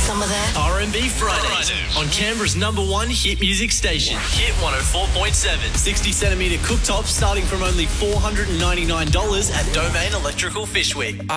some of that? R&B Fridays on Canberra's #1 hit music station, Hit 104.7. 60cm cooktops starting from only $499 at Domain Electrical Fishwick.